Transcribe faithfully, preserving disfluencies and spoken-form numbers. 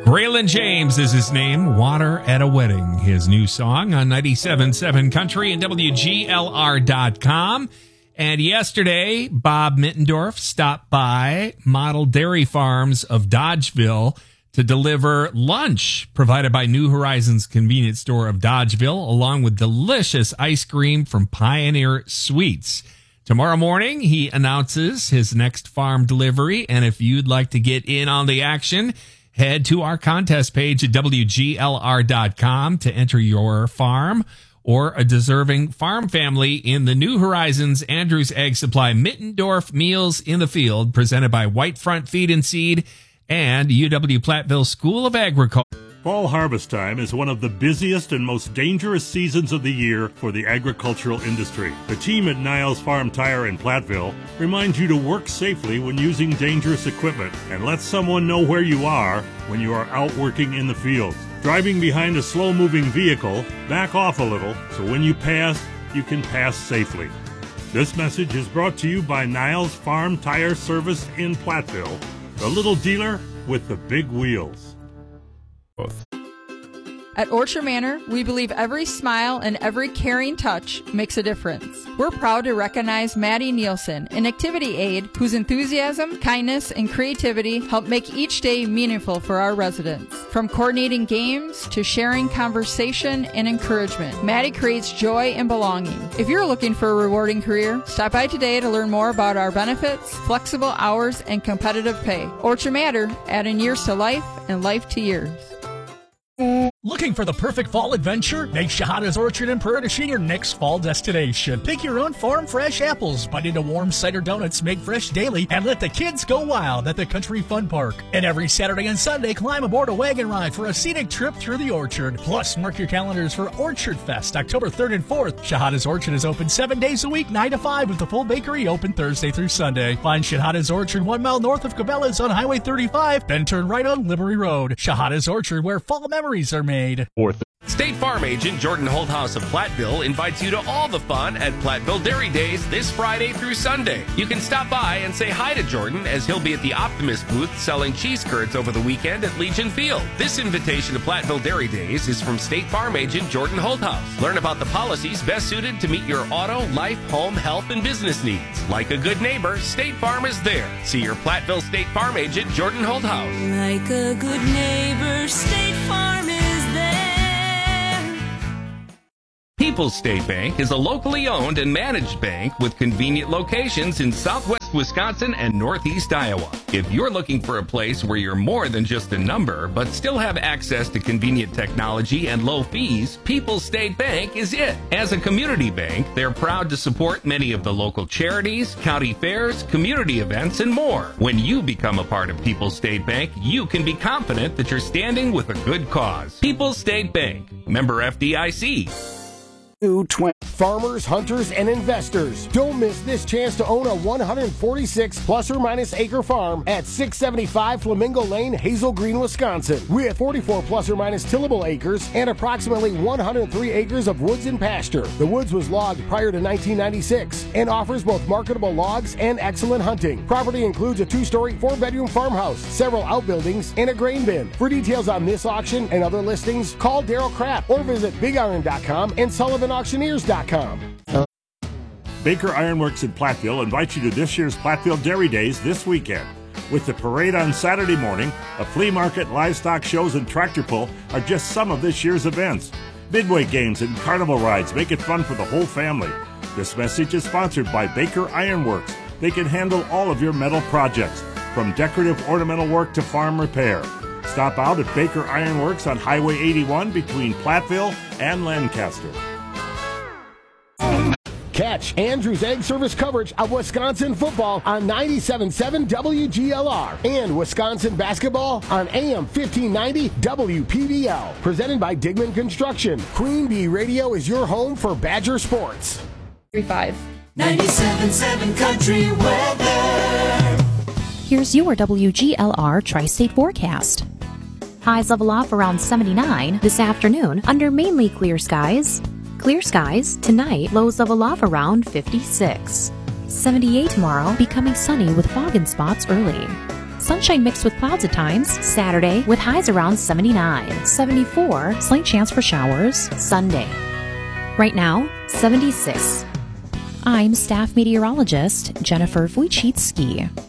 Braylon James is his name. Water at a Wedding, his new song on ninety-seven point seven Country and W G L R dot com. And yesterday, Bob Mittendorf stopped by Model Dairy Farms of Dodgeville to deliver lunch provided by New Horizons Convenience Store of Dodgeville, along with delicious ice cream from Pioneer Sweets. Tomorrow morning, he announces his next farm delivery. And if you'd like to get in on the action, head to our contest page at W G L R dot com to enter your farm or a deserving farm family in the New Horizons Andrews Ag Supply Mittendorf Meals in the Field, presented by Whitefront Feed and Seed and U W-Platteville School of Agriculture. Fall harvest time is one of the busiest and most dangerous seasons of the year for the agricultural industry. The team at Niles Farm Tire in Platteville reminds you to work safely when using dangerous equipment and let someone know where you are when you are out working in the fields. Driving behind a slow-moving vehicle, back off a little so when you pass, you can pass safely. This message is brought to you by Niles Farm Tire Service in Platteville, the little dealer with the big wheels. At Orchard Manor, we believe every smile and every caring touch makes a difference. We're proud to recognize Maddie Nielsen, an activity aide whose enthusiasm, kindness, and creativity help make each day meaningful for our residents. From coordinating games to sharing conversation and encouragement, Maddie creates joy and belonging. If you're looking for a rewarding career, stop by today to learn more about our benefits, flexible hours, and competitive pay. Orchard Manor, adding years to life and life to years. Looking for the perfect fall adventure? Make Shahada's Orchard in Prairie your next fall destination. Pick your own farm fresh apples, bite into warm cider donuts made fresh daily, and let the kids go wild at the Country Fun Park. And every Saturday and Sunday, climb aboard a wagon ride for a scenic trip through the orchard. Plus, mark your calendars for Orchard Fest, October third and fourth. Shahada's Orchard is open seven days a week, nine to five, with the full bakery open Thursday through Sunday. Find Shahada's Orchard one mile north of Cabela's on Highway thirty-five, then turn right on Liberty Road. Shahada's Orchard, where fall memories are made. Fourth. State Farm agent Jordan Holthouse of Platteville invites you to all the fun at Platteville Dairy Days this Friday through Sunday. You can stop by and say hi to Jordan, as he'll be at the Optimist booth selling cheese curds over the weekend at Legion Field. This invitation to Platteville Dairy Days is from State Farm agent Jordan Holthouse. Learn about the policies best suited to meet your auto, life, home, health, and business needs. Like a good neighbor, State Farm is there. See your Platteville State Farm agent Jordan Holthouse. Like a good neighbor, State Farm is there. People's State Bank is a locally owned and managed bank with convenient locations in southwest Wisconsin and northeast Iowa. If you're looking for a place where you're more than just a number, but still have access to convenient technology and low fees, People's State Bank is it. As a community bank, they're proud to support many of the local charities, county fairs, community events, and more. When you become a part of People's State Bank, you can be confident that you're standing with a good cause. People's State Bank, member F D I C. Farmers, hunters, and investors, don't miss this chance to own a one hundred forty-six plus or minus acre farm at six seventy-five Flamingo Lane, Hazel Green, Wisconsin, with forty-four plus or minus tillable acres and approximately one hundred three acres of woods and pasture. The woods was logged prior to nineteen ninety-six and offers both marketable logs and excellent hunting. Property includes a two-story, four-bedroom farmhouse, several outbuildings, and a grain bin. For details on this auction and other listings, call Daryl Krapp or visit big iron dot com and Sullivan Auctioneers dot com. Baker Ironworks in Platteville invites you to this year's Platteville Dairy Days this weekend. With the parade on Saturday morning, a flea market, livestock shows, and tractor pull are just some of this year's events. Midway games and carnival rides make it fun for the whole family. This message is sponsored by Baker Ironworks. They can handle all of your metal projects, from decorative ornamental work to farm repair. Stop out at Baker Ironworks on Highway eighty-one between Platteville and Lancaster. Catch Andrews Ag Service coverage of Wisconsin football on ninety-seven point seven W G L R and Wisconsin basketball on A M fifteen ninety W P B L. Presented by Digman Construction. Queen Bee Radio is your home for Badger sports. three five. ninety-seven point seven Country Weather. Here's your W G L R Tri-State forecast. Highs level off around seventy-nine this afternoon under mainly clear skies. Clear skies tonight, lows level off around fifty-six. seventy-eight tomorrow, becoming sunny with fog in spots early. Sunshine mixed with clouds at times. Saturday with highs around seventy-nine. seventy-four, slight chance for showers. Sunday. Right now, seventy-six. I'm staff meteorologist Jennifer Wojcicki.